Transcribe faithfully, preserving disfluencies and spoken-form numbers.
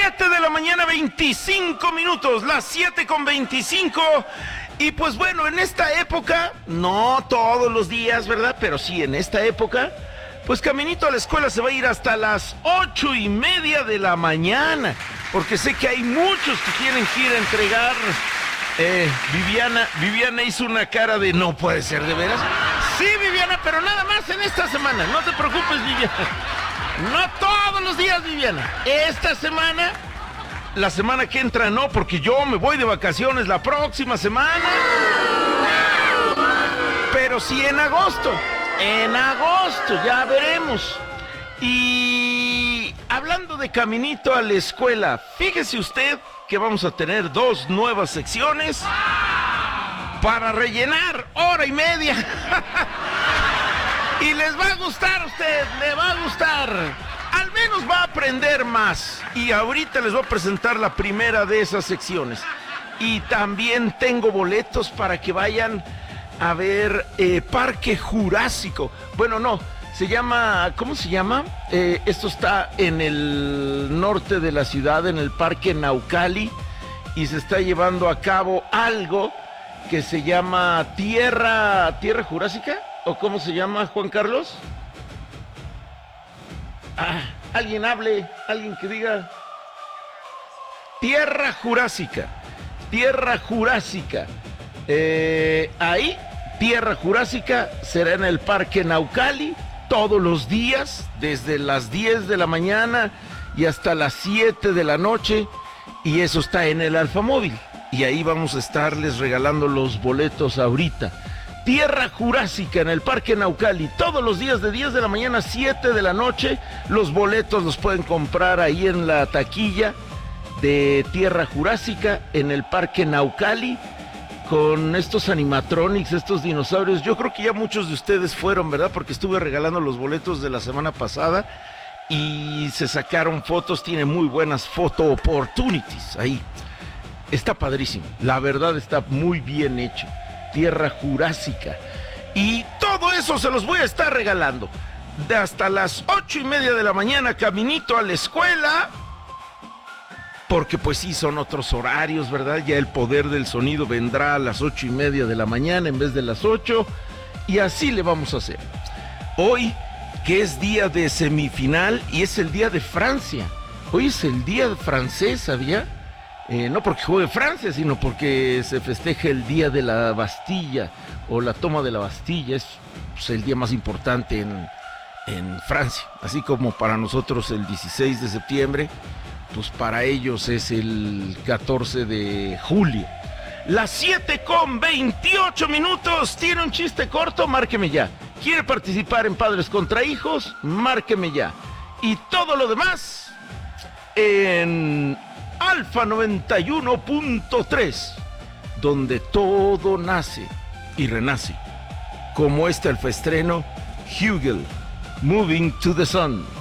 siete de la mañana, veinticinco minutos, las siete con veinticinco. Y pues bueno, en esta época, no todos los días, ¿verdad? Pero sí, en esta época, pues caminito a la escuela se va a ir hasta las ocho y media de la mañana. Porque sé que hay muchos que tienen que ir a entregar. Eh, Viviana, Viviana hizo una cara de no puede ser, ¿de veras? Sí, Viviana, pero nada más en esta semana, no te preocupes, Viviana. No todos los días, Viviana. Esta semana, la semana que entra no, porque yo me voy de vacaciones la próxima semana. Pero sí en agosto. En agosto, ya veremos. Y hablando de caminito a la escuela, fíjese usted que vamos a tener dos nuevas secciones para rellenar hora y media. Y les va a gustar a usted, le va a gustar. Al menos va a aprender más. Y ahorita les voy a presentar la primera de esas secciones. Y también tengo boletos para que vayan a ver eh, Parque Jurásico. Bueno, no, se llama, ¿cómo se llama? Eh, esto está en el norte de la ciudad, en el Parque Naucali. Y se está llevando a cabo algo que se llama Tierra, ¿Tierra Jurásica? ¿O cómo se llama, Juan Carlos? Ah, alguien hable, alguien que diga. Tierra Jurásica. Tierra Jurásica. Eh, ahí, Tierra Jurásica será en el Parque Naucali todos los días, desde las diez de la mañana y hasta las siete de la noche. Y eso está en el Alfamóvil. Y ahí vamos a estarles regalando los boletos ahorita. Tierra Jurásica en el Parque Naucali, todos los días de diez de la mañana a siete de la noche. Los boletos los pueden comprar ahí en la taquilla de Tierra Jurásica en el Parque Naucali, con estos animatronics, estos dinosaurios. Yo creo que ya muchos de ustedes fueron, ¿verdad? Porque estuve regalando los boletos de la semana pasada y se sacaron fotos, tiene muy buenas photo opportunities ahí. Está padrísimo, la verdad está muy bien hecho. Tierra Jurásica. Y todo eso se los voy a estar regalando. De hasta las ocho y media de la mañana, caminito a la escuela. Porque pues sí, son otros horarios, ¿verdad? Ya el poder del sonido vendrá a las ocho y media de la mañana en vez de las ocho. Y así le vamos a hacer. Hoy, que es día de semifinal y es el día de Francia. Hoy es el día francés, ¿sabía? Eh, no porque juegue Francia, sino porque se festeja el día de la Bastilla o la toma de la Bastilla. Es pues, el día más importante en, en Francia. Así como para nosotros el dieciséis de septiembre, pues para ellos es el catorce de julio. Las siete con veintiocho minutos. ¿Tiene un chiste corto? Márqueme ya. ¿Quiere participar en Padres contra Hijos? Márqueme ya. Y todo lo demás en Alfa noventa y uno punto tres, donde todo nace y renace, como este alfaestreno Hugel, Moving to the Sun.